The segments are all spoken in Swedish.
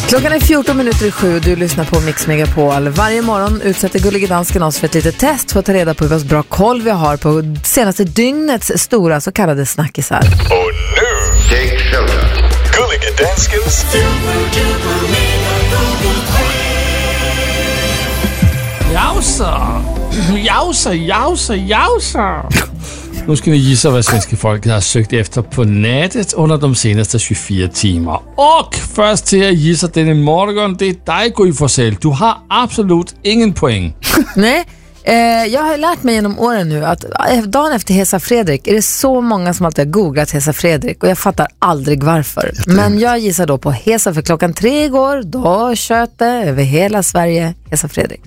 Klockan är 14:07. Du lyssnar på Mix Megapol. Varje morgon utsätter Gullige Dansken oss för ett litet test för att ta reda på hur bra koll vi har på senaste dygnets stora så kallade snackisar. Och nu, Take Shelter. Gullige Danskens Jausa. Nu ska ni gissa vad svenska folket har sökt efter på nätet under de senaste 24 timmar. Och först till att gissa denna morgon, det är dig, Gry Forssell. Du har absolut ingen poäng. Nej, jag har lärt mig genom åren nu att dagen efter Hesa Fredrik är det så många som alltid har googlat Hesa Fredrik och jag fattar aldrig varför. Men jag gissar då på Hesa för 3 igår, då tjöt det över hela Sverige Hesa Fredrik.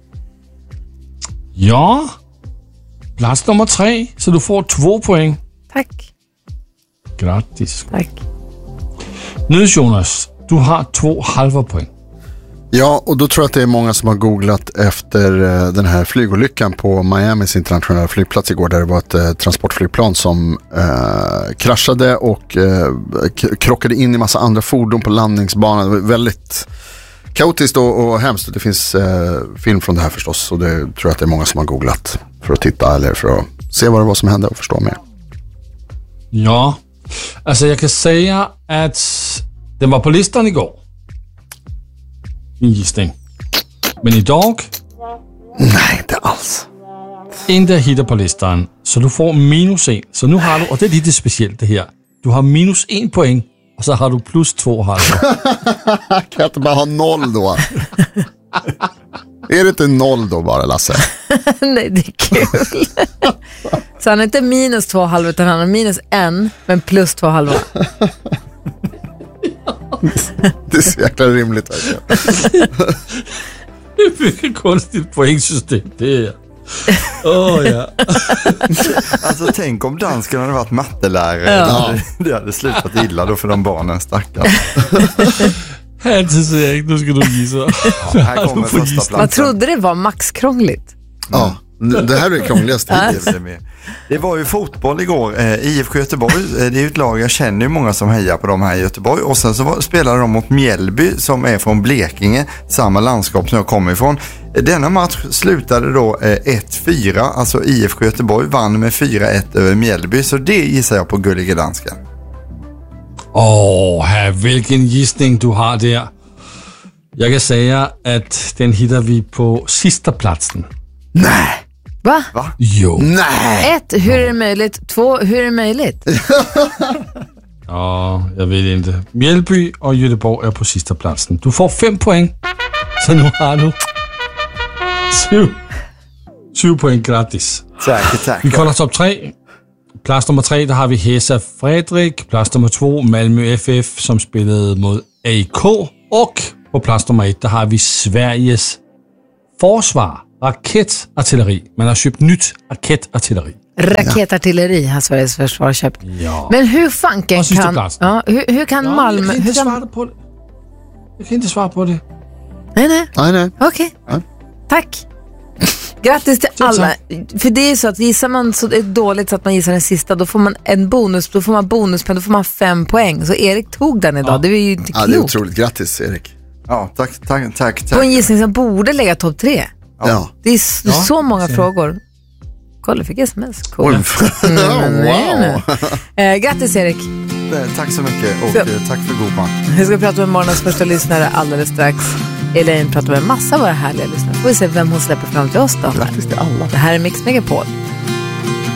Ja, plats nummer 3, så du får 2 poäng. Tack. Grattis. Tack. Nu Jonas, du har 2 halva poäng. Ja, och då tror jag att det är många som har googlat efter den här flygolyckan på Miamis internationella flygplats igår, där det var ett transportflygplan som kraschade och krockade in i massa andra fordon på landningsbanan. Det var väldigt kaotiskt och hemskt. Det finns film från det här förstås, och det tror jag att det är många som har googlat för att titta eller för att se vad det var som hände och förstå mer. Ja, alltså jag kan säga att den var på listan igår. Min gissning. Men idag? Nej, inte alls. Inte hittar på listan, så du får -1. Så nu har du, och det är lite speciellt det här, du har -1 poäng och så har du +2 halva. Kan jag inte bara ha 0 då? Är det inte 0 då bara, Lasse? Nej, det är kul. Så han är inte -2 halva utan han är -1 men +2 halva. Det är så jäkla rimligt. Det är mycket konstigt poängsystem det är. Ja. Alltså tänk om dansken hade varit mattelärare. Ja. Det hade slutat illa då för de barnen, stackars. Hanses Erik, nu ska du gissa. Ja, här kommer första platsen. Man trodde det var maxkrångligt. Ja, det här är det krångligaste. Det var ju fotboll igår. IFK Göteborg, det är ju ett lag, jag känner ju många som hejar på dem här i Göteborg. Och sen så spelade de mot Mjällby som är från Blekinge, samma landskap som jag kommer ifrån. Denna match slutade då 1-4, alltså IFK Göteborg vann med 4-1 över Mjällby. Så det gissar jag på Gullige Dansken. Vilken gissning du har där. Jag kan säga att den hittar vi på sista platsen. Nej. Va? Jo. Nej. 1, hur är det möjligt? 2, hur är det möjligt? Ja, jag vet inte. Mjällby och Göteborg är på sista platsen. Du får 5 poäng. Så nu har du 7 poäng gratis. Tack. Vi kollar topp 3. Plats nummer 3, där har vi Hesa Fredrik. Plats nummer 2, Malmö FF som spelade mot AIK. Och på plats nummer 1, där har vi Sveriges försvar. Raketartilleri. Man har köpt nytt raketartilleri. Raketartilleri har Sveriges försvar köpt. Ja. Men hur fanken kan... Ja, hur kan Malmö... Jag kan inte svara på det. Nej. Nej. Okej. Tack. Grattis till alla. För det är så att gissar man så det är dåligt så att man gissar den sista, då får man en bonus, då får man bonuspoäng, då får man 5 poäng. Så Erik tog den idag. Ja. Det är ju inte klokt. Ja, det är otroligt. Grattis, Erik. Ja, tack. På en gissning som borde lägga topp 3. Ja. Det är så många frågor. Kolla, fick sms. Cool. Wow. Grattis, Erik. Tack så mycket och tack för god match. Vi ska prata med morgonens första lyssnare alldeles strax. Elaine pratar med en massa av våra härliga lyssnare. Får vi se vem hon släpper fram till oss då. Grattis till alla. Det här är Mix Megapol.